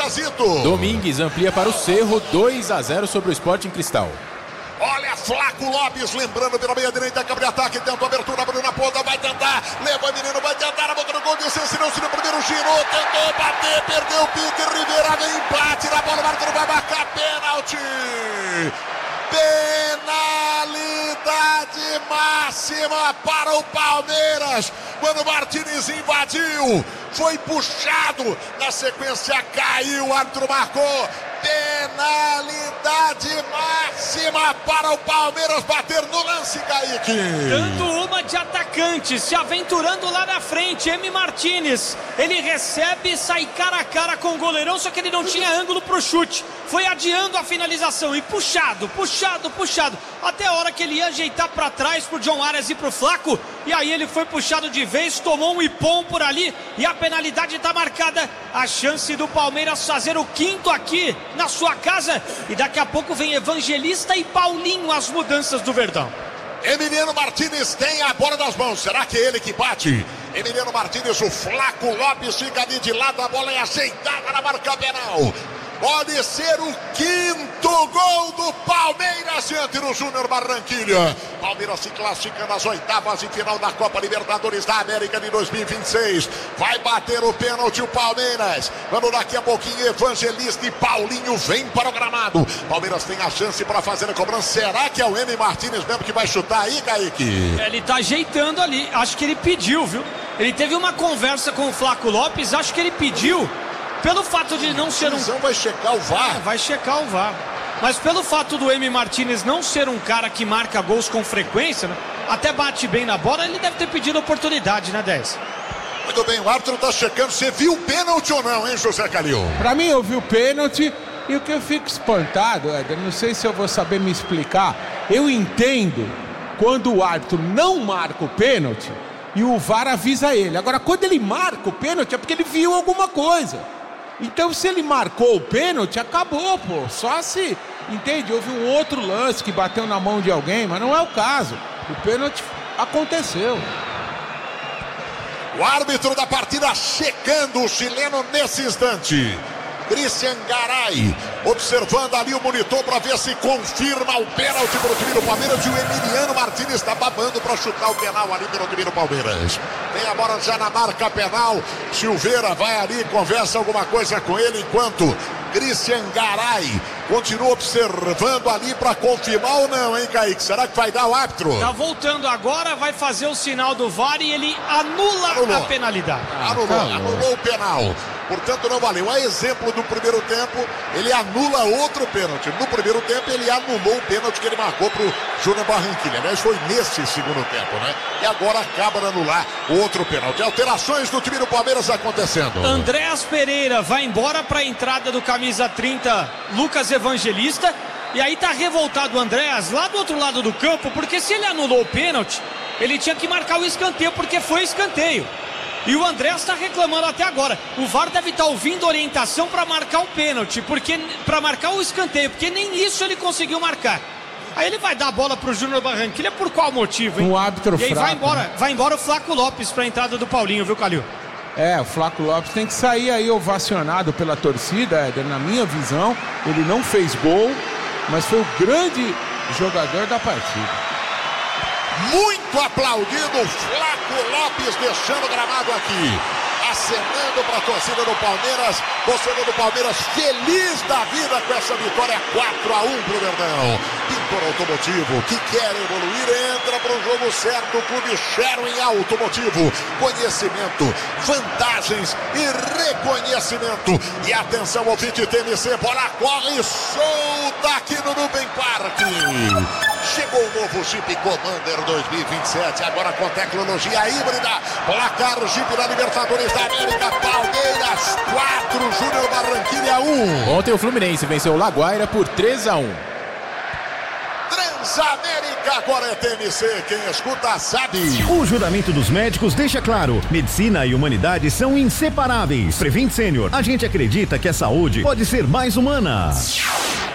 Zito. Domingues amplia para o Cerro, 2-0 sobre o Sporting Cristal. Olha, Flaco Lopes, lembrando pela meia direita, câmbio de ataque, tenta a abertura, abriu na ponta, vai tentar, leva o menino, vai tentar, a boca do gol, distância, não se no primeiro, girou, tentou bater, perdeu o pique, Rivera vem empate, na bola, Marcos vai marcar pênalti. Penalidade máxima para o Palmeiras. Mano Martínez invadiu, foi puxado, na sequência caiu, o árbitro marcou. Penalidade máxima para o Palmeiras bater no lance, Kaique. Dando uma de atacante, se aventurando lá na frente, M. Martínez. Ele recebe e sai cara a cara com o goleirão, só que ele não tinha ângulo pro chute. Foi adiando a finalização e puxado. Até a hora que ele ia ajeitar para trás pro John Arias e pro Flaco. E aí ele foi puxado de vez, tomou um ipom por ali. E a penalidade tá marcada. A chance do Palmeiras fazer o quinto aqui na sua casa. E daqui a pouco vem Evangelista e Paulinho, as mudanças do Verdão. Emiliano Martínez tem a bola nas mãos. Será que é ele que bate? Emiliano Martínez, o Flaco Lopes fica ali de lado. A bola é ajeitada na marca penal. Pode ser o quinto gol do Palmeiras diante do Júnior Barranquilla. Palmeiras se classifica nas oitavas e final da Copa Libertadores da América de 2026. Vai bater o pênalti o Palmeiras. Vamos daqui a pouquinho, Evangelista e Paulinho vem para o gramado. Palmeiras tem a chance para fazer a cobrança. Será que é o M. Martínez mesmo que vai chutar aí, Kaique? Ele tá ajeitando ali. Acho que ele pediu, viu? Ele teve uma conversa com o Flaco Lopes. Acho que ele pediu. Pelo fato de não ser um... vai checar o VAR. Vai checar o VAR. Mas pelo fato do M. Martínez não ser um cara que marca gols com frequência, né? Até bate bem na bola, ele deve ter pedido oportunidade, né, 10? Muito bem, o árbitro tá checando. Você viu o pênalti ou não, hein, José Calil? Pra mim, eu vi o pênalti. E o que eu fico espantado, Éder, não sei se eu vou saber me explicar. Eu entendo quando o árbitro não marca o pênalti e o VAR avisa ele. Agora, quando ele marca o pênalti é porque ele viu alguma coisa. Então, se ele marcou o pênalti, acabou, pô. Só se, entende? Houve um outro lance que bateu na mão de alguém, mas não é o caso. O pênalti aconteceu. O árbitro da partida checando o chileno nesse instante. Christian Garay observando ali o monitor para ver se confirma o pênalti para o time do Palmeiras. E o Emiliano Martínez está babando para chutar o penal ali pelo time do Palmeiras. Tem a bola já na marca penal. Silveira vai ali, conversa alguma coisa com ele, enquanto Christian Garay continua observando ali para confirmar ou não, hein, Kaique? Será que vai dar o árbitro? Tá voltando agora, vai fazer o sinal do VAR e ele anula a penalidade. Anulou o penal. Portanto, não valeu. A exemplo do primeiro tempo, ele anula outro pênalti. No primeiro tempo, ele anulou o pênalti que ele marcou pro Júnior Barranquilla. Aliás, foi nesse segundo tempo, né? E agora acaba de anular o outro pênalti. Alterações do time do Palmeiras acontecendo. Andréas Pereira vai embora para a entrada do camisa 30, Lucas Evangelista. E aí tá revoltado o Andréas lá do outro lado do campo, porque se ele anulou o pênalti, ele tinha que marcar o escanteio, porque foi escanteio. E o Andréas está reclamando até agora. O VAR deve estar ouvindo orientação para marcar o pênalti, para marcar o escanteio, porque nem isso ele conseguiu marcar. Aí ele vai dar a bola pro Júnior Barranquilla, por qual motivo, hein? Um árbitro fraco. E aí vai embora o Flaco Lopes para a entrada do Paulinho, viu, Calil? O Flaco Lopes tem que sair aí ovacionado pela torcida, Éder, na minha visão. Ele não fez gol, mas foi o grande jogador da partida. Muito aplaudido, Flaco Lopes deixando o gramado aqui, acenando para a torcida do Palmeiras. Torcedor do Palmeiras feliz da vida com essa vitória 4-1 pro Verdão. Pintor Automotivo, que quer evoluir, entra pro jogo certo. Clube Sherwin Automotivo, conhecimento, vantagens e reconhecimento. E atenção, ouvinte TMC, bola corre solta aqui no Nubem Parque. Chegou o novo Jeep Commander 2027, agora com tecnologia híbrida. Placar Jeep da Libertadores da América. Palmeiras 4, Júnior Barranquilla 1. Ontem o Fluminense venceu o Laguaira por 3-1. Transamérica, agora é TMC, quem escuta sabe. O juramento dos médicos deixa claro: medicina e humanidade são inseparáveis. Prevent Senior, a gente acredita que a saúde pode ser mais humana. Para o domínio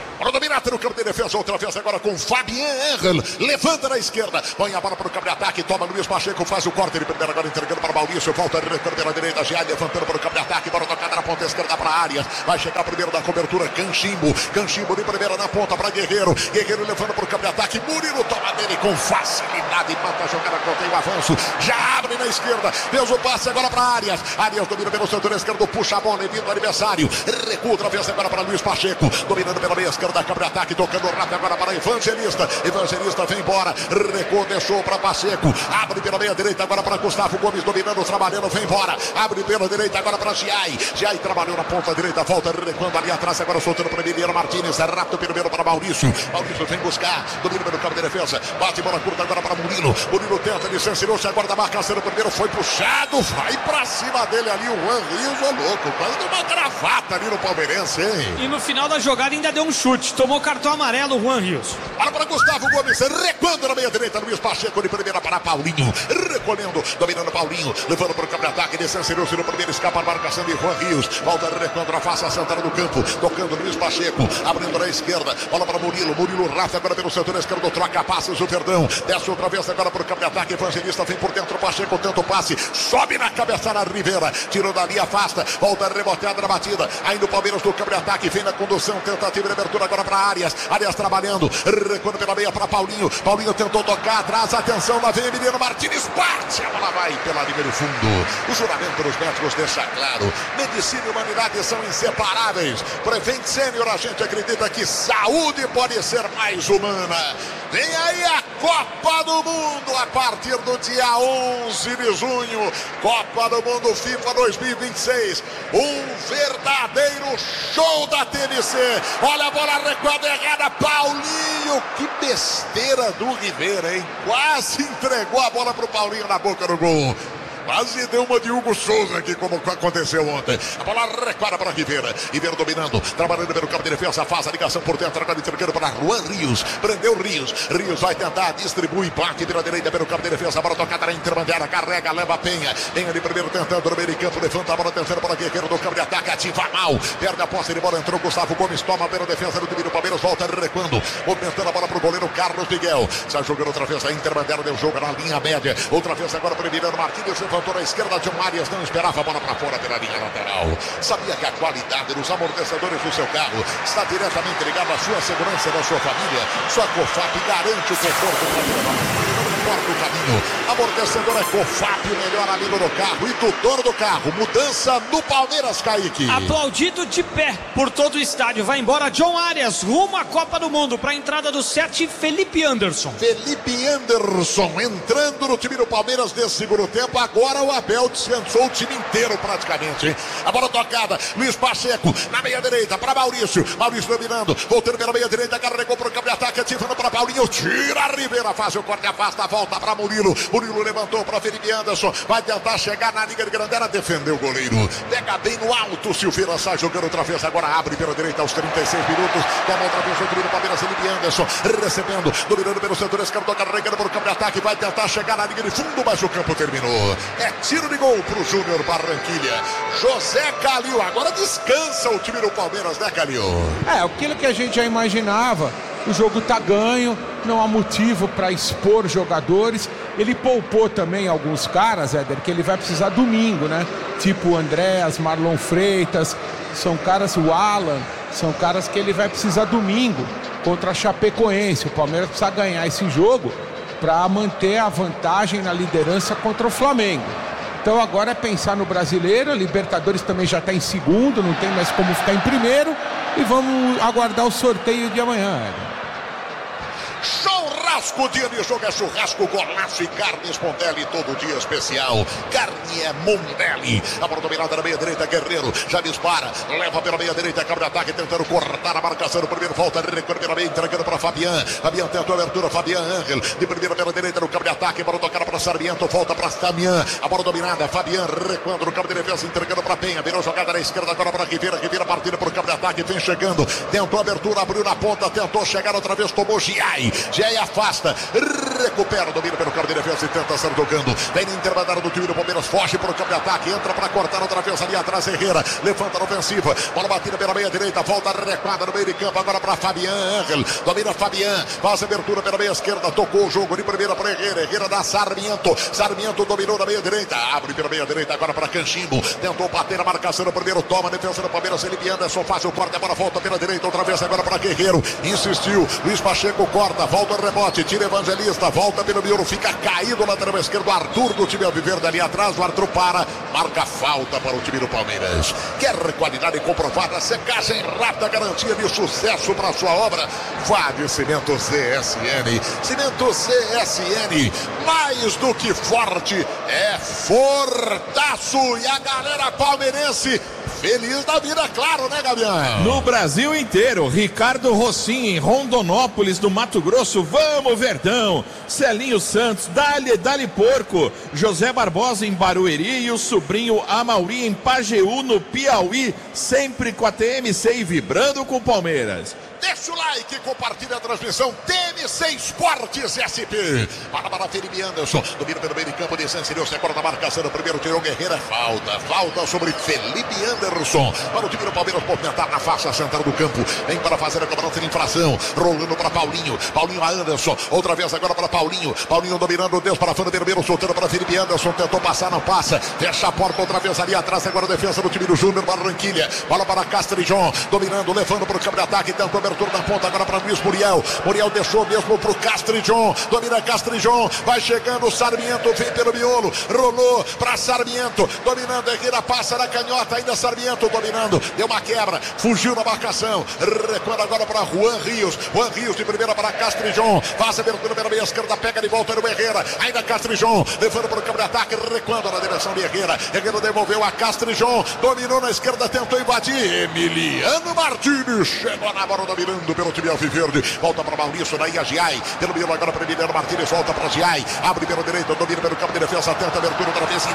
direto no campo de defesa, outra vez agora com Fabian Angel, levanta na esquerda, põe a bola para o campo de ataque, toma Luiz Pacheco, faz o corte, ele primeiro agora entregando para Maurício, volta a recuar pela direita, já levantando para o campo de ataque, bola tocada na ponta esquerda para Arias, vai chegar primeiro da cobertura, Canchimbo de primeira na ponta para Guerreiro levando para o campo de ataque, Murilo toma dele com facilidade, mata a jogada, contém o avanço, já abre na esquerda, fez o passe agora para Arias domina pelo setor esquerdo, puxa a bola, evita o adversário, recua outra vez agora para Luiz Pacheco, dominando pela meia esquerda, campo de ataque, tocando rápido agora para Evangelista vem embora, recuou, deixou para Pacheco, abre pela meia direita agora para Gustavo Gomes, dominando, trabalhando, vem embora, abre pela direita agora para Giai trabalhou na ponta direita, volta recuando ali atrás, agora soltando para Emiliano Martínez, rápido primeiro para Maurício vem buscar, domina pelo campo de defesa, bate bola curta agora para Murilo tenta, licenciou-se, aguarda a marcação, o primeiro foi puxado, vai pra cima dele ali o Juan Rios, ô louco, quase deu uma gravata ali no palmeirense, hein? E no final da jogada ainda deu um chute, tomou cartão amarelo o Juan Rios. Olha para Gustavo Gomes, recuando na meia direita, Luiz Pacheco de primeira para Paulinho, recolhendo, dominando Paulinho, levando para o campo de ataque, licenciou-se no primeiro, escapa a marcação de Juan Rios, volta recuando na face a Santana do campo, tocando Luiz Pacheco, abrindo na esquerda, bola para Murilo Rafa agora pelo setor esquerdo, troca passes o Verdão, desce outra vez agora para o campo de ataque, Evangelista vem por dentro, Pacheco tenta o passe, sobe na cabeça na Rivera, tirou dali, afasta, volta reboteada na batida, ainda o Palmeiras do campo de ataque, vem na condução, tentativa de abertura agora para Arias trabalhando, recuando pela meia para Paulinho tentou tocar atrás, atenção, lá vem Emiliano Martínez, parte, a bola vai pela linha do fundo, o juramento dos médicos deixa claro, medicina e humanidade são inseparáveis, Prevent Senior, a gente acredita que saúde pode ser mais humana. Vem aí a Copa do Mundo a partir do dia 11 de junho. Copa do Mundo FIFA 2026. Um verdadeiro show da TNC. Olha a bola recuada errada. Paulinho. Que besteira do Rivera, hein? Quase entregou a bola pro Paulinho na boca do gol. Quase deu uma de Hugo Souza aqui, como aconteceu ontem. A bola recuada para Rivera dominando, trabalhando pelo campo de defesa, faz a ligação por dentro, agora entregando para Juan Rios, prendeu Rios vai tentar, distribui, bate pela direita pelo campo de defesa, a bola tocada na intermediária, carrega, leva a Penha ali primeiro tentando, no meio de campo, levanta a bola, tentando para Guerreiro do campo de ataque, ativa mal, perde a posse de bola, entrou Gustavo Gomes, toma pela defesa do time do Palmeiras, volta recuando, movimentando a bola para o goleiro Carlos Miguel, sai jogando outra vez a intermediária, deu jogo na linha média, outra vez agora para Emiliano Martínez, levantou na esquerda, John Arias não esperava a bola para fora pela linha lateral. Sabia que a qualidade dos amortecedores do seu carro está diretamente ligada à sua segurança, da sua família. Sua COFAP garante o conforto para levar. Não importa o caminho. Amortecedor é COFAP, o melhor amigo do carro e tutor do carro. Mudança no Palmeiras, Kaique. Aplaudido de pé por todo o estádio. Vai embora John Arias, rumo à Copa do Mundo. Para a entrada do 7, Felipe Anderson. Felipe Anderson entrando no time do Palmeiras nesse segundo tempo. Agora o Abel descansou o time inteiro praticamente, hein? A bola tocada, Luiz Pacheco na meia direita para Maurício dominando, voltando pela meia direita, carregou para o campo de ataque, ativando para Paulinho, tira a Rivera, faz o corte, afasta, volta para Murilo levantou para Felipe Anderson, vai tentar chegar na linha de grandela, defendeu o goleiro, pega bem no alto, Silveira sai jogando outra vez, agora abre pela direita aos 36 minutos, toma outra vez o time do Palmeiras, Felipe Anderson recebendo, dominando pelo setor esquerdo, carregando para o campo de ataque, vai tentar chegar na linha de fundo, mas o campo terminou, é tiro de gol pro Júnior Barranquilha. José Calil, agora descansa o time do Palmeiras, né, Calil? Aquilo que a gente já imaginava, o jogo tá ganho, não há motivo para expor jogadores. Ele poupou também alguns caras, Éder, que ele vai precisar domingo, né? Tipo o Andréas, Marlon Freitas, são caras, o Alan, são caras que ele vai precisar domingo contra a Chapecoense. O Palmeiras precisa ganhar esse jogo para manter a vantagem na liderança contra o Flamengo. Então agora é pensar no brasileiro, a Libertadores também já está em segundo, não tem mais como ficar em primeiro, e vamos aguardar o sorteio de amanhã. Churrasco, dia de jogo é churrasco, golaço e carne Mondelli, todo dia especial. Carne é Mondelli. A bola dominada na meia direita, Guerreiro já dispara, leva pela meia direita, câmera de ataque, tentando cortar a marcação. No primeiro volta, recuando pela meia, entregando para Fabian. Fabian tentou a abertura, Fabian Angel de primeira pela direita no campo de ataque. Bola tocada para Sarmiento, volta para Damian. A bola dominada, Fabian recuando no campo de defesa, entregando para Penha. Virou jogada na esquerda agora para Rivera. Rivera partida para o campo de ataque, vem chegando. Tentou a abertura, abriu na ponta, tentou chegar outra vez, tomou Giai. Giai afasta. afasta, recupera, domina pelo campo de defesa e tenta ser tocando. Vem na intermediária do time do Palmeiras, foge para o campo de ataque, entra para cortar outra vez ali atrás, Herrera, levanta na ofensiva, bola batida pela meia direita, volta recuada no meio de campo, agora para Fabian Ángel, domina Fabian, faz abertura pela meia esquerda, tocou o jogo de primeira para Herrera, Herrera dá Sarmiento, Sarmiento dominou na meia direita, abre pela meia direita agora para Canchimbo, tentou bater a marcação no primeiro, toma a defesa do Palmeiras, Felipe Anderson faz o corte, a bola volta pela direita, outra vez agora para Guerreiro, insistiu, Luiz Pacheco corta, volta o rebote, tira Evangelista, volta pelo miolo, fica caído na lateral esquerdo, Arthur do time alviverde ali atrás, o Arthur para, marca falta para o time do Palmeiras. Quer qualidade comprovada, secagem rápida, garantia de sucesso para sua obra? Vá de Cimento CSN. Cimento CSN, mais do que forte, é fortaço. E a galera palmeirense feliz da vida, claro, né, Gabriel? No Brasil inteiro, Ricardo Rossim em Rondonópolis, do Mato Grosso, vamos Verdão, Celinho Santos, dali porco, José Barbosa em Barueri e o sobrinho Amauri em Pajeú, no Piauí, sempre com a TMC e vibrando com o Palmeiras. Deixa o like, compartilha a transmissão. TMC Esportes SP. Para Felipe Anderson. Domina pelo meio de campo. Desceu-se agora na marcação. O primeiro tirou Guerreira. Falta sobre Felipe Anderson. Para o time do Palmeiras movimentar na faixa central do campo. Vem para fazer a cobrança de infração. Rolando para Paulinho. Paulinho a Anderson. Outra vez agora para Paulinho. Paulinho dominando. Deus para Fernando Vermelho. Soltando para Felipe Anderson. Tentou passar, não passa. Fecha a porta outra vez ali atrás. Agora a defesa do time do Júnior Barranquilha. Bola para Castrijon. Dominando, levando para o campo de ataque. Tentou abertura da ponta agora para Luiz Muriel. Muriel deixou mesmo para o Castrijon. Domina Castrijon. Vai chegando o Sarmiento. Vem pelo miolo. Rolou para Sarmiento. Dominando. Herrera passa na canhota. Ainda Sarmiento dominando. Deu uma quebra. Fugiu na marcação. Recuando agora para Juan Rios. Juan Rios de primeira para Castrijon. Faz abertura pela meia esquerda. Pega de volta no Herrera. Ainda Castrijon. Levando para o campo de ataque. Recuando na direção de Herrera. Herrera devolveu a Castrijon. Dominou na esquerda. Tentou invadir. Emiliano Martins. Chegou na bola dominando pelo time alviverde, volta para Maurício, daí a Giai, pelo meio agora para Emiliano Martins, volta para Giai, abre pela direita, domina pelo campo de defesa, tenta abertura outra vez,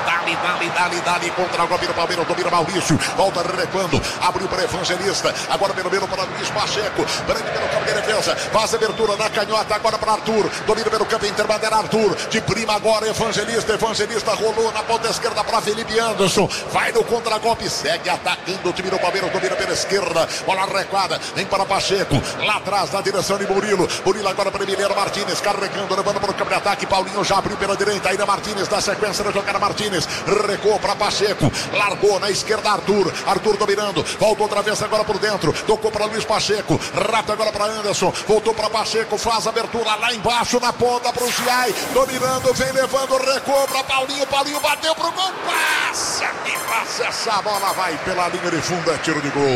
e dali, contra o golpe do Palmeiras, domina Maurício, volta recuando, abriu para Evangelista, agora pelo meio para Luiz Pacheco, prende pelo campo de defesa, faz abertura na canhota, agora para Arthur, domina pelo campo intermediário, Arthur, de prima agora Evangelista rolou na ponta esquerda para Felipe Anderson, vai no contra-golpe, segue atacando o time do Palmeiras, domina pela esquerda, bola recuada, vem para Pacheco, lá atrás na direção de Murilo agora para Emiliano Martins, carregando, levando para o campo de ataque, Paulinho já abriu pela direita, ainda Martins na sequência da jogada, Martins recuou para Pacheco, largou na esquerda Arthur dominando, voltou outra vez agora por dentro, tocou para Luiz Pacheco, rápido agora para Anderson, voltou para Pacheco, faz abertura lá embaixo na ponta para o Giai, dominando, vem levando, recuou para Paulinho bateu pro gol, passa essa bola, vai pela linha de fundo, é tiro de gol,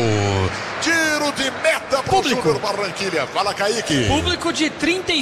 tiro de meta para o Júnior Barranquilha. Fala, Kaique. Público de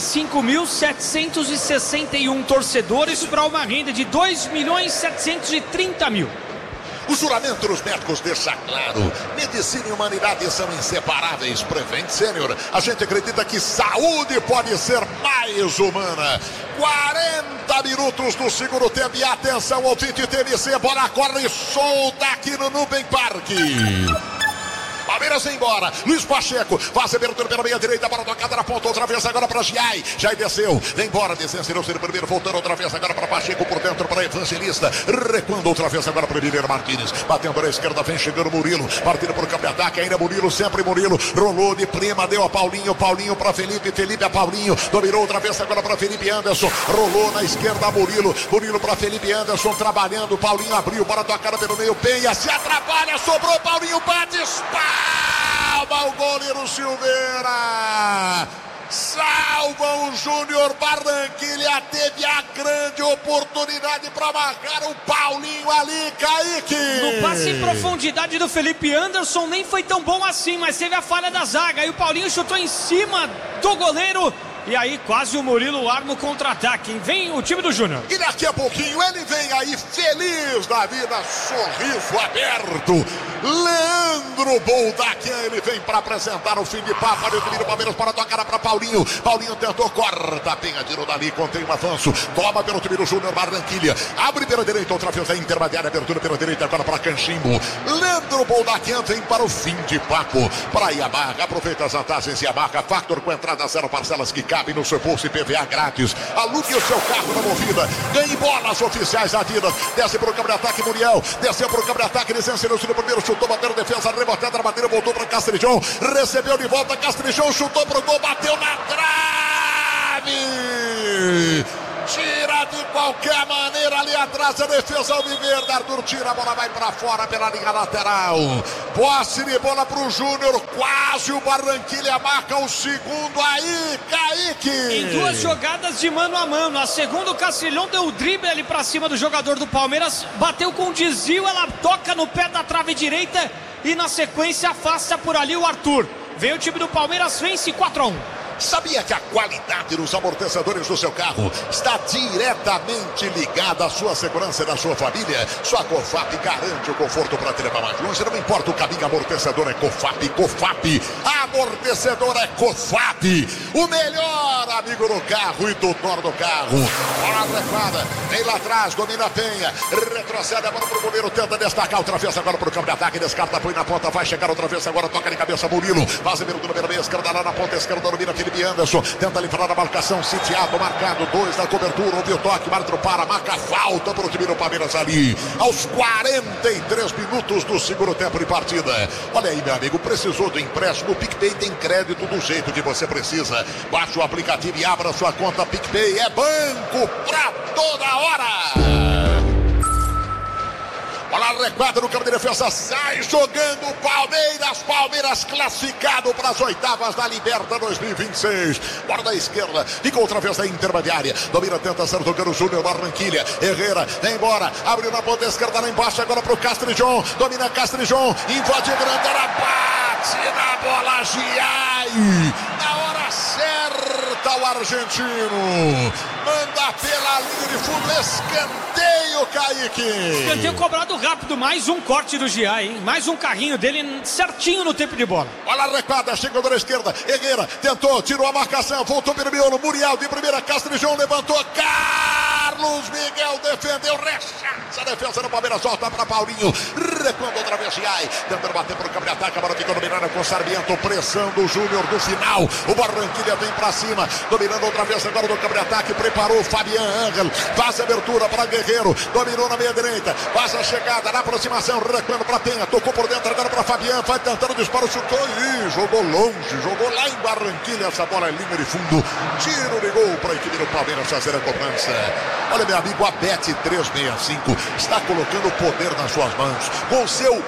35.761 torcedores para uma renda de 2.730.000. Os juramentos médicos deixam claro, medicina e humanidade são inseparáveis. Prevent Senior, a gente acredita que saúde pode ser mais humana. 40 minutos do segundo tempo e atenção ao ouvinte TMC, bola corre solta aqui no Nubank Park. Palmeiras vem embora, Luiz Pacheco faz abertura pela meia direita, bola tocada na ponta, outra vez agora para Giai desceu, vem embora, desceu ser primeiro, voltando outra vez agora para Pacheco, por dentro para Evangelista, recuando outra vez agora para Emiliano Martins, batendo na esquerda, vem chegando Murilo, partindo por campo de ataque, ainda Murilo, sempre Murilo, rolou de prima, deu a Paulinho para Felipe a Paulinho, dominou outra vez agora para Felipe Anderson, rolou na esquerda Murilo para Felipe Anderson, trabalhando, Paulinho abriu, bola tocada pelo meio, Penha se atrapalha, sobrou, Paulinho bate, salva o goleiro Silveira, salva o Júnior Barranquilha, teve a grande oportunidade para marcar o Paulinho ali, Kaique. No passe em profundidade do Felipe Anderson nem foi tão bom assim, mas teve a falha da zaga, e o Paulinho chutou em cima do goleiro. E aí quase o Murilo arma o contra-ataque. Vem o time do Júnior. E daqui a pouquinho ele vem aí feliz da vida, sorriso aberto. Leandro Boldaquian, ele vem para apresentar o fim de papo. Olha o time do Palmeiras para tocar para Paulinho. Paulinho tentou, corta, Penha, tirou dali, contém um avanço. Toma pelo time do Júnior Barranquilha. Abre pela direita, outra vez a intermediária, abertura pela direita, agora para Canchimbo. Leandro Boldaquian vem para o fim de papo. Para Yamaha, aproveita as vantagens Yamaha Factor com entrada 0, parcelas que cabem no seu bolso e PVA grátis. Alugue o seu carro na Movida. Ganhe bolas oficiais Adidas. Desce para o campo de ataque Muriel. Desceu para o campo de ataque, licença no primeiro, chutou, bateu na defesa, rebotada na bandeira, voltou para Castrichão. Recebeu de volta, Castrichão chutou para o gol, bateu na trave. Tira de qualquer maneira ali atrás a defesa alviverde. Arthur tira, a bola vai para fora pela linha lateral. Posse de bola para o Júnior. Quase o Barranquilha marca o segundo aí, Kaique. Em duas jogadas de mano a mano. A segunda, o Castrilhão deu o drible ali para cima do jogador do Palmeiras. Bateu com desvio, ela toca no pé da trave direita. E na sequência afasta por ali o Arthur. Vem o time do Palmeiras, vence 4-1. Sabia que a qualidade dos amortecedores do seu carro está diretamente ligada à sua segurança e da sua família? Sua Cofap garante o conforto para te levar mais longe. Não importa o caminho, amortecedor é Cofap. Cofap, amortecedor é Cofap. O melhor amigo do carro e do dono do carro. Bola adequada, vem lá atrás, domina a Penha. Retrocede a bola para o goleiro, tenta destacar outra vez agora para o campo de ataque. Descarta, põe na ponta, vai chegar outra vez agora, toca de cabeça Murilo. Faz o número meia esquerda lá na ponta esquerda, domina Felipe Anderson, tenta livrar a marcação, sitiado, marcado, 2 na cobertura, ouviu o toque, árbitro para, marca falta para o time do Palmeiras ali, aos 43 minutos do segundo tempo de partida. Olha aí, meu amigo, precisou do empréstimo, o PicPay tem crédito do jeito que você precisa. Baixe o aplicativo e abra sua conta PicPay, é banco pra toda hora. Bola recuada no campo de defesa, sai jogando o Palmeiras classificado para as oitavas da Liberta 2026. Bola da esquerda, fica outra vez na intermediária, domina, tenta ser tocando o Júnior Barranquilha, Herrera, vem embora, abriu na ponta esquerda lá embaixo, agora para o Castrichão, domina Castrichão, invade grande, ela bate na bola, Giai, na hora certa o argentino, manda pela linha de fundo, escanteio, Kaique. Escanteio cobrado rápido, mais um corte do Giai, hein? Mais um carrinho dele certinho no tempo de bola. Bola recuada, chegou da esquerda, Herrera tentou, tirou a marcação, voltou pelo miolo, Muriel de primeira, Castrichão levantou, Carlos Miguel defendeu, rechaça a defesa do Palmeiras, volta para Paulinho, recuando outra vez Giai, tentando bater para o campo de ataque, agora fica dominando com Sarmiento, pressão do Júnior do final, o Barranquilha vem para cima, dominando outra vez agora do campo de ataque, preparou Fabian Angel, faz a abertura para Guerreiro, dominou na meia direita, faz a chegada na aproximação, recuando para Penha, tocou por dentro agora para Fabian, vai tentando o disparo, chutou e jogou longe, jogou lá em Barranquilha, essa bola é linha de fundo, tiro de gol para a equipe do Palmeiras fazer a cobrança. Olha, meu amigo, a Bet365 está colocando o poder nas suas mãos com seu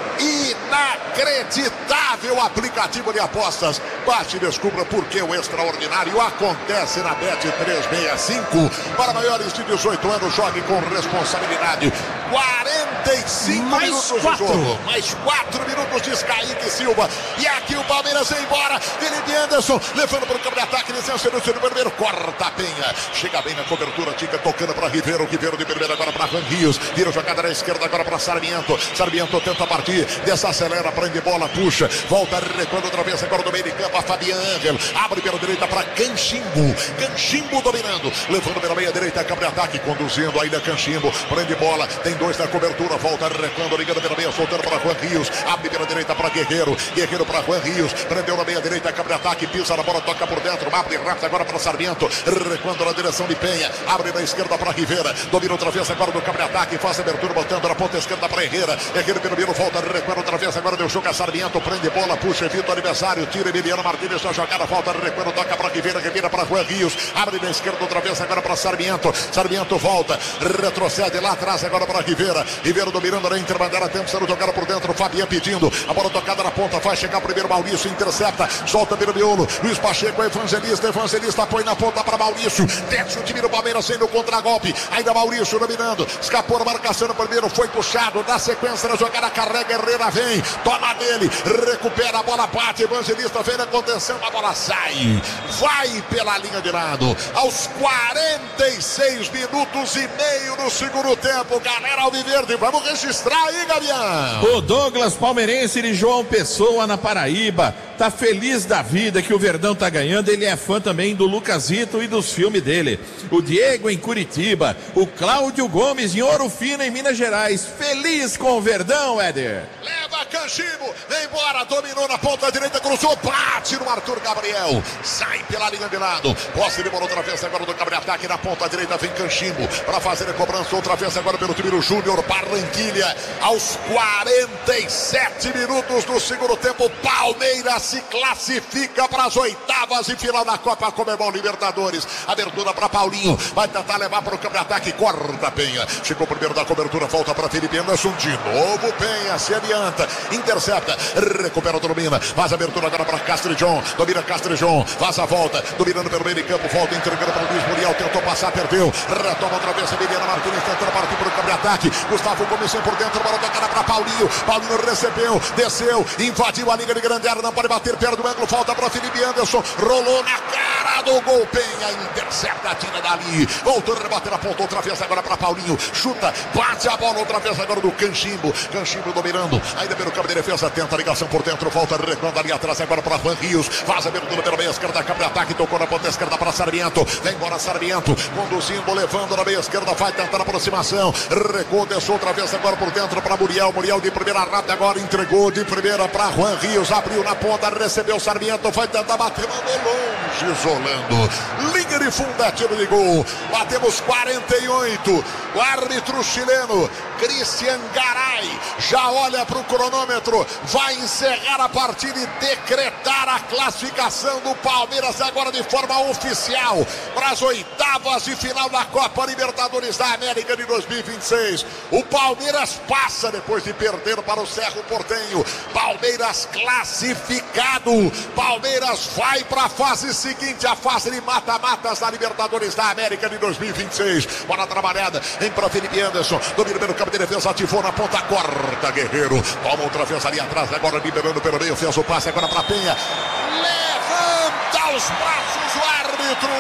inacreditável aplicativo de apostas. Baixe e descubra por que o extraordinário acontece na Bet365. Para maiores de 18 anos, jogue com responsabilidade. 45 mais minutos 4. de jogo, mais 4 minutos de Kaique Silva. E aqui o Palmeiras vem embora. Felipe Anderson levando para o campo de ataque. Licença no primeiro, corta a Penha. Chega bem na cobertura, fica tocando para Ribeiro. Ribeiro de primeira agora para Van Rios. Vira jogada na esquerda agora para Sarmiento. Sarmiento tenta partir, desacelera, prende bola, puxa. Volta recuando outra vez agora do meio de campo a Fabian Angel. Abre pela direita para Canchimbo. Canchimbo dominando, levando pela meia direita, campo de ataque, conduzindo ainda Canchimbo. Prende bola, tem 2 na cobertura, volta recuando, ligando pela meia, soltando para Juan Rios. Abre pela direita para Guerreiro. Guerreiro para Juan Rios. Prendeu na meia direita, campo de ataque, pisa na bola, toca por dentro. Abre rápido agora para Sarmiento. Recuando na direção de Penha. Abre na esquerda para Rivera. Domina outra vez agora do campo de ataque, faz a abertura, botando na ponta esquerda para Herrera. Herrera pelo meio, volta, recuando outra vez agora, deu jogo a Sarmiento. Prende bola, puxa, evita o adversário. Tira Emiliano Martínez, sua jogada, volta, recuando, toca para Rivera. Rivera para Juan Rios. Abre na esquerda outra vez agora para Sarmiento. Sarmiento volta, retrocede lá atrás agora para Rivera. Rivera dominando na intermediária, tempo sendo jogada por dentro. Fabian pedindo, a bola tocada na ponta, vai chegar primeiro Maurício, intercepta, solta pelo miolo. Luiz Pacheco, Evangelista põe na ponta para Maurício. Desce o time do Palmeiras sendo contra-golpe. Ainda Maurício dominando, escapou a marcação no primeiro, foi puxado. Na sequência da jogada, carrega Herrera, vem, toma dele, recupera a bola, bate. Evangelista vem na contenção, a bola sai, vai pela linha de lado. Aos 46 minutos e meio no segundo tempo, galera. galera alviverde. Vamos registrar aí, Gavião. O Douglas, palmeirense de João Pessoa, na Paraíba, tá feliz da vida que o Verdão tá ganhando. Ele é fã também do Lucasito e dos filmes dele. O Diego em Curitiba, o Cláudio Gomes em Ouro Fino, em Minas Gerais. Feliz com o Verdão, Éder. Leva Canchimbo, vem embora, dominou na ponta direita, cruzou, bate no Arthur Gabriel, sai pela linha de lado, posse de bola outra vez agora do Gabriel, ataque na ponta direita, vem Canchimbo para fazer a cobrança outra vez agora pelo time do Júnior Barranquilha, aos 47 minutos do segundo tempo, Palmeiras se classifica para as oitavas e final da Copa Conmebol Libertadores, abertura para Paulinho, vai tentar levar para o campo de ataque, corta Penha, chegou primeiro da cobertura, volta para Felipe Anderson, de novo Penha, se adianta, intercepta, recupera, domina, faz a abertura agora para Castrijon, domina Castrijon, faz a volta, dominando pelo meio de campo, volta entregando para o Luiz Muriel, tentou passar, perdeu, retoma outra vez, Emiliano Martins tentando partir para o campo de ataque, Gustavo Gomes por dentro, bola tocada para Paulinho, Paulinho recebeu, desceu, invadiu a linha de grande área, não pode bater perto do ângulo, falta para Felipe Anderson, rolou na cara do gol, Penha, intercepta, tira dali, voltou a rebater a ponta outra vez agora para Paulinho, chuta, bate a bola outra vez agora do Canchimbo, Canchimbo dominando, ainda pelo campo de defesa, tenta a ligação por dentro, volta recuando ali atrás agora para Juan Rios, faz a abertura pela meia esquerda, campo de ataque, tocou na ponta esquerda para Sarmiento, vem embora Sarmiento, conduzindo, levando na meia esquerda, vai tentar a aproximação, recuou, deixou outra vez agora por dentro para Muriel, Muriel de primeira rápida agora, entregou de primeira para Juan Rios, abriu na ponta, recebeu Sarmiento, vai tentar bater, mandou longe, isolando, linha de fundo, é tiro de gol, batemos 48, o árbitro chileno, Cristian Garay, já olha para o cronômetro, vai encerrar a partida e decretar a classificação do Palmeiras agora de forma oficial para as oitavas de final da Copa Libertadores da América de 2026. O Palmeiras passa depois de perder para o Cerro Porteño. Palmeiras classificado. Palmeiras vai para a fase seguinte, a fase de mata-matas da Libertadores da América de 2026. Bola trabalhada, vem para Felipe Anderson, domina pelo campo de defesa, ativou na ponta, corta Guerreiro, toma outra vez ali atrás, agora liberando pelo meio, fez o passe agora para Penha, levanta os braços o árbitro,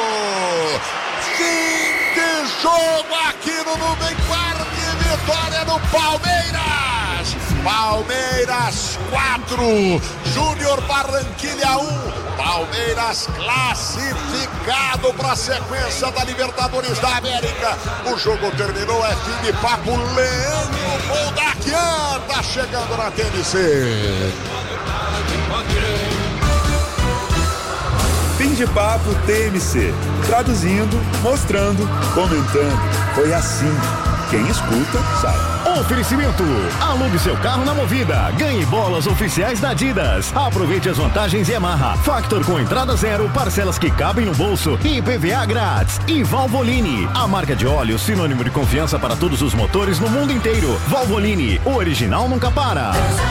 fim de jogo aqui no Nubank Park, vitória do Palmeiras, Palmeiras 4, Júnior Barranquilha 1, Palmeiras classificado para a sequência da Libertadores da América. O jogo terminou, é fim de papo. Leandro Moldaquian tá chegando na TNC. Fim de papo TMC. Traduzindo, mostrando, comentando. Foi assim. Quem escuta, sabe. Oferecimento. Alugue seu carro na Movida. Ganhe bolas oficiais da Adidas. Aproveite as vantagens Yamaha. Factor com entrada zero, parcelas que cabem no bolso e IPVA grátis. E Valvoline, a marca de óleo sinônimo de confiança para todos os motores no mundo inteiro. Valvoline, o original nunca para.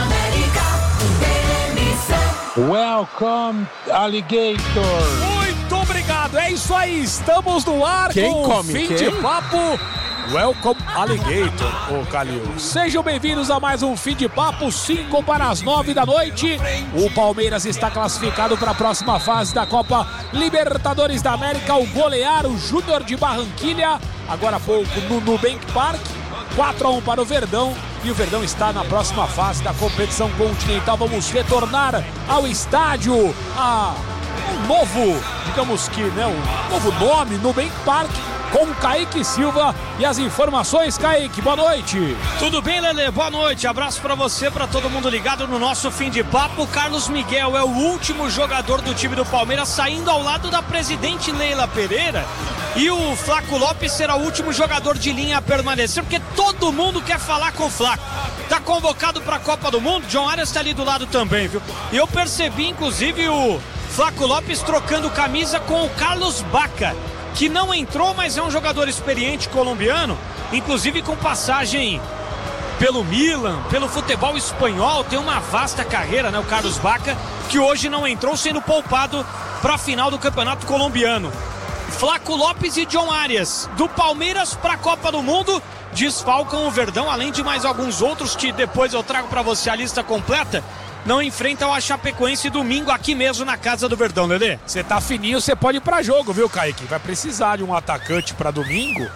Welcome, Alligator. Muito obrigado. É isso aí. Estamos no ar com o Fim de Papo. Welcome Alligator, ô Calil. Sejam bem-vindos a mais um Fim de Papo, 5 para as 9 da noite. O Palmeiras está classificado para a próxima fase da Copa Libertadores da América ao golear o Júnior de Barranquilha, agora há pouco no Nubank Park, 4-1 para o Verdão. E o Verdão está na próxima fase da competição continental. Vamos retornar ao estádio, um novo, digamos que, né, um novo nome, Nubank Park, com Kaique Silva e as informações. Kaique, boa noite. Tudo bem, Lelê? Boa noite. Abraço pra você, pra todo mundo ligado no nosso Fim de Papo. Carlos Miguel é o último jogador do time do Palmeiras saindo ao lado da presidente Leila Pereira. E o Flaco Lopes será o último jogador de linha a permanecer, porque todo mundo quer falar com o Flaco. Tá convocado pra Copa do Mundo, John Arias tá ali do lado também, viu? E eu percebi, inclusive, o Flaco Lopes trocando camisa com o Carlos Bacca, que não entrou, mas é um jogador experiente colombiano, inclusive com passagem pelo Milan, pelo futebol espanhol, tem uma vasta carreira, né, o Carlos Bacca, que hoje não entrou, sendo poupado para a final do Campeonato Colombiano. Flaco Lopes e John Arias, do Palmeiras para a Copa do Mundo, desfalcam o Verdão, além de mais alguns outros que depois eu trago para você a lista completa. Não enfrentam a Chapecoense domingo aqui mesmo na casa do Verdão, Lelê. Você tá fininho, você pode ir pra jogo, viu, Kaique? Vai precisar de um atacante pra domingo.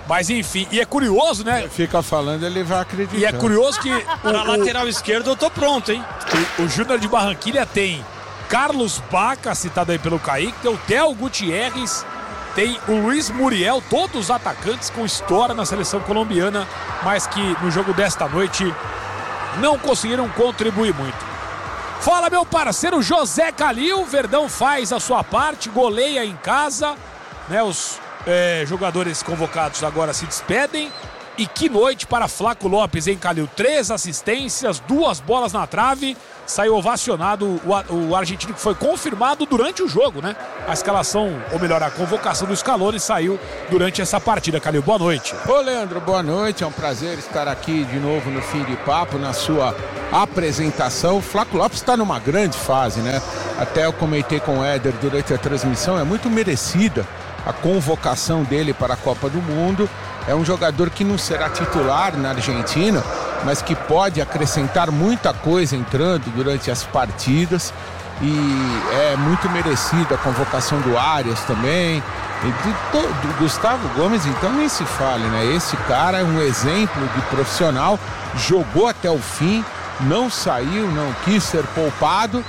Mas enfim, e é curioso, né? Fica falando, ele vai acreditar. E é curioso que Pra lateral esquerdo eu tô pronto, hein? O Júnior de Barranquilha tem Carlos Baca, citado aí pelo Kaique, tem o Theo Gutierrez, tem o Luiz Muriel, todos atacantes com história na seleção colombiana, mas que no jogo desta noite não conseguiram contribuir muito. Fala, meu parceiro José Calil, Verdão faz a sua parte, goleia em casa, né? Os jogadores convocados agora se despedem. E que noite para Flaco Lopes, hein, Calil? 3 assistências, 2 bolas na trave. Saiu ovacionado o argentino, que foi confirmado durante o jogo, né? A escalação, ou melhor, a convocação do Scaloni saiu durante essa partida. Calil, boa noite. Ô, Leandro, boa noite. É um prazer estar aqui de novo no Fim de Papo, na sua apresentação. O Flaco Lopes está numa grande fase, né? Até eu comentei com o Éder durante a transmissão, é muito merecida a convocação dele para a Copa do Mundo. É um jogador que não será titular na Argentina, mas que pode acrescentar muita coisa entrando durante as partidas. E é muito merecida a convocação do Arias também. E do Gustavo Gomes, então, nem se fale, né? Esse cara é um exemplo de profissional, jogou até o fim, não saiu, não quis ser poupado.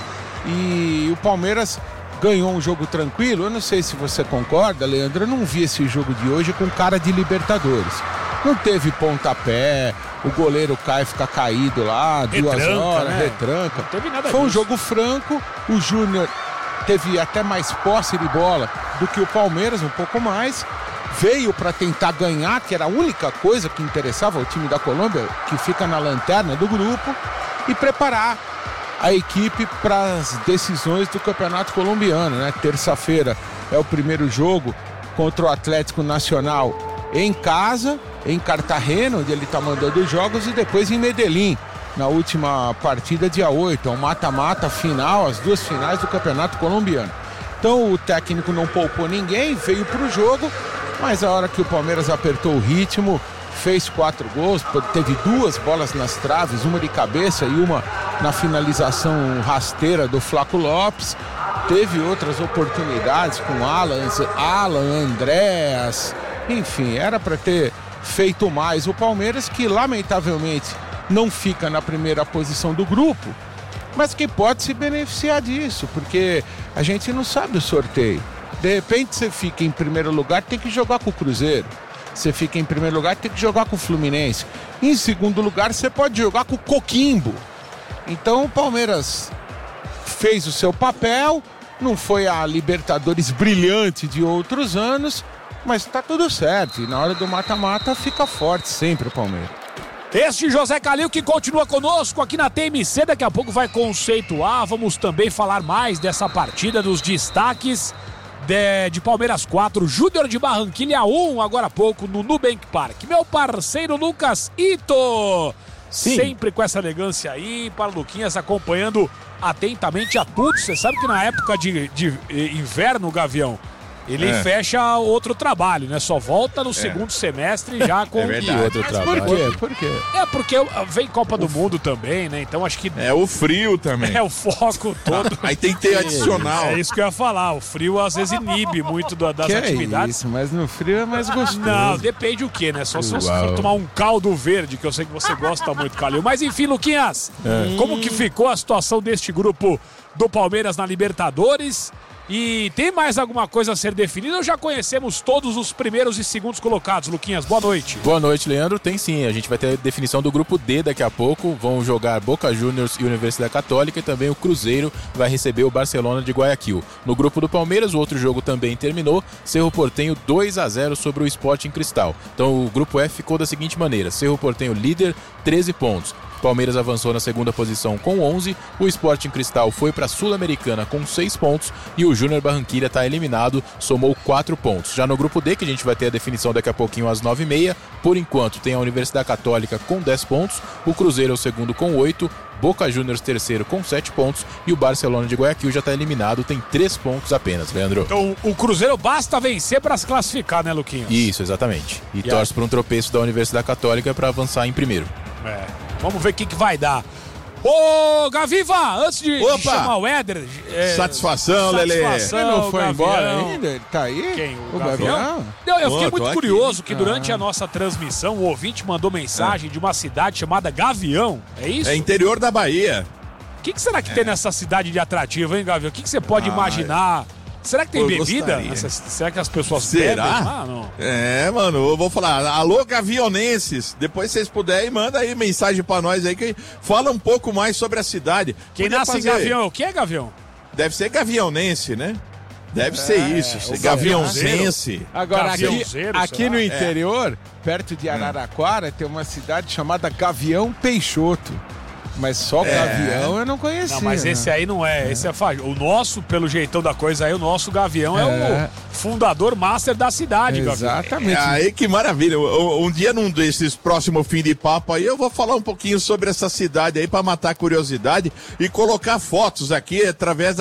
E o Palmeiras ganhou um jogo tranquilo. Eu não sei se você concorda, Leandro, eu não vi esse jogo de hoje com cara de Libertadores. Não teve pontapé, o goleiro Caio fica caído lá, retranca, 2 horas, né? retranca. Não teve nada Foi um disso. jogo franco, o Júnior teve até mais posse de bola do que o Palmeiras, um pouco mais. Veio para tentar ganhar, que era a única coisa que interessava ao time da Colômbia, que fica na lanterna do grupo, e preparar a equipe para as decisões do Campeonato Colombiano, né? Terça-feira é o primeiro jogo contra o Atlético Nacional em casa, em Cartagena, onde ele está mandando os jogos, e depois em Medellín, na última partida, dia 8, é um mata-mata final, as 2 finais do Campeonato Colombiano. Então o técnico não poupou ninguém, veio para o jogo, mas a hora que o Palmeiras apertou o ritmo, fez 4 gols, teve 2 bolas nas traves, uma de cabeça e uma na finalização rasteira do Flaco Lopes. Teve outras oportunidades com Alan, Andréas, enfim, era para ter feito mais. O Palmeiras, que lamentavelmente não fica na primeira posição do grupo, mas que pode se beneficiar disso, porque a gente não sabe o sorteio. De repente você fica em primeiro lugar, tem que jogar com o Cruzeiro. Você fica em primeiro lugar, tem que jogar com o Fluminense. Em segundo lugar, você pode jogar com o Coquimbo. Então o Palmeiras fez o seu papel, não foi a Libertadores brilhante de outros anos, mas tá tudo certo. E na hora do mata-mata fica forte sempre o Palmeiras. Este José Calil que continua conosco aqui na TMC, daqui a pouco vai conceituar, vamos também falar mais dessa partida, dos destaques de Palmeiras 4, Júnior de Barranquilha 1, agora há pouco no Nubank Park. Meu parceiro Lucas Ito, Sim. Sempre com essa elegância aí, para o Luquinhas acompanhando atentamente a tudo. Você sabe que na época de inverno, Gavião, ele fecha outro trabalho, né? Só volta no segundo semestre já com outro trabalho. Por quê? É porque vem Copa do Mundo também, né? Então acho que É o frio também. é o foco todo. Aí tem que ter adicional. É isso que eu ia falar. O frio às vezes inibe muito das Que atividades. isso, mas no frio é mais gostoso. Não, depende o que, né? Só se você for tomar um caldo verde, que eu sei que você gosta muito, Calil. Mas enfim, Luquinhas, como que ficou a situação deste grupo do Palmeiras na Libertadores? E tem mais alguma coisa a ser definida ou já conhecemos todos os primeiros e segundos colocados, Luquinhas? Boa noite. Boa noite, Leandro. Tem sim, a gente vai ter a definição do grupo D daqui a pouco. Vão jogar Boca Juniors e Universidade Católica, e também o Cruzeiro vai receber o Barcelona de Guayaquil. No grupo do Palmeiras, o outro jogo também terminou, Cerro Porteño 2-0 sobre o Sporting Cristal. Então o grupo F ficou da seguinte maneira: Cerro Porteño líder, 13 pontos. Palmeiras avançou na segunda posição com 11, o Sporting Cristal foi para a Sul-Americana com 6 pontos e o Júnior Barranquilla está eliminado, somou 4 pontos. Já no grupo D, que a gente vai ter a definição daqui a pouquinho às 9h30, por enquanto tem a Universidade Católica com 10 pontos, o Cruzeiro é o segundo com 8, Boca Juniors terceiro com 7 pontos e o Barcelona de Guayaquil já está eliminado, tem 3 pontos apenas, Leandro. Então o Cruzeiro basta vencer para se classificar, né, Luquinhas? Isso, exatamente. E torce para um tropeço da Universidade Católica para avançar em primeiro. Vamos ver o que vai dar. Ô, Gaviva, antes de chamar o Éder... Satisfação, Lelê. Ele não foi Gavião. embora ainda? Ele tá aí? Quem? O Gavião? Não, eu fiquei muito curioso que durante a nossa transmissão o ouvinte mandou mensagem de uma cidade chamada Gavião. É isso? É interior da Bahia. O que será que tem nessa cidade de atrativo, hein, Gavião? O que você pode imaginar? Será que tem bebida? Será que as pessoas bebem? Não. Mano, eu vou falar. Alô, gavionenses. Depois vocês puderem, manda aí mensagem pra nós aí que fala um pouco mais sobre a cidade. Quem nasce em Gavião, o que é Gavião? Deve ser gavionense, né? Deve ser isso, gaviãozense. Agora, aqui no interior, perto de Araraquara, tem uma cidade chamada Gavião Peixoto. Mas só Gavião eu não conhecia. Não, mas esse aí não é. Esse é o nosso, pelo jeitão da coisa aí, o nosso Gavião é o fundador master da cidade, Exatamente. Aí que maravilha. Um dia num desses próximos fim de papo aí, eu vou falar um pouquinho sobre essa cidade aí pra matar a curiosidade e colocar fotos aqui através da